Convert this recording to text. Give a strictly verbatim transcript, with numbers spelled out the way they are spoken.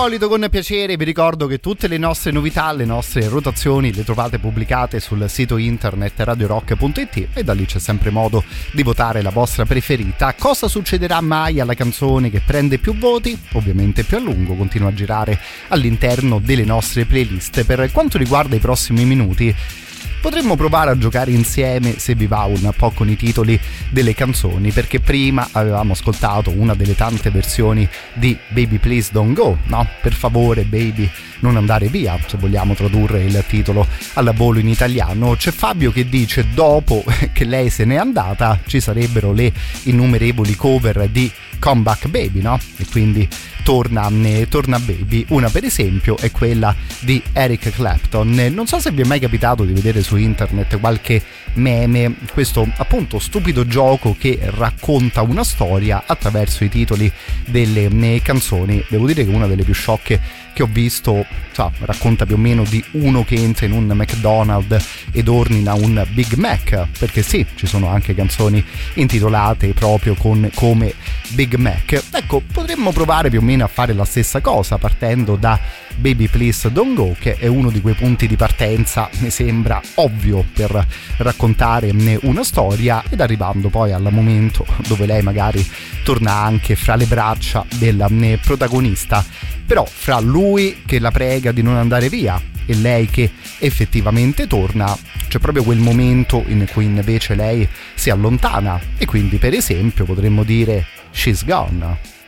solito, con piacere vi ricordo che tutte le nostre novità, le nostre rotazioni le trovate pubblicate sul sito internet radio rock punto it e da lì c'è sempre modo di votare la vostra preferita. Cosa succederà mai alla canzone che prende più voti? Ovviamente più a lungo continua a girare all'interno delle nostre playlist. Per quanto riguarda i prossimi minuti, potremmo provare a giocare insieme, se vi va, un po' con i titoli delle canzoni, perché prima avevamo ascoltato una delle tante versioni di Baby Please Don't Go, no? Per favore baby non andare via, se vogliamo tradurre il titolo alla volo in italiano. C'è Fabio che dice: dopo che lei se n'è andata ci sarebbero le innumerevoli cover di Come Back Baby, no? E quindi torna, torna Baby. Una per esempio è quella di Eric Clapton. Non so se vi è mai capitato di vedere su internet qualche meme, questo appunto stupido gioco che racconta una storia attraverso i titoli delle canzoni. Devo dire che una delle più sciocche che ho visto, cioè, racconta più o meno di uno che entra in un McDonald's ed ordina un Big Mac, perché sì, ci sono anche canzoni intitolate proprio con, come Big Mac. Ecco, potremmo provare più o meno a fare la stessa cosa partendo da Baby Please Don't Go, che è uno di quei punti di partenza, mi sembra ovvio, per raccontare una storia, ed arrivando poi al momento dove lei magari torna anche fra le braccia della protagonista, però fra lui che la prega di non andare via e lei che effettivamente torna c'è proprio quel momento in cui invece lei si allontana, e quindi per esempio potremmo dire She's Gone.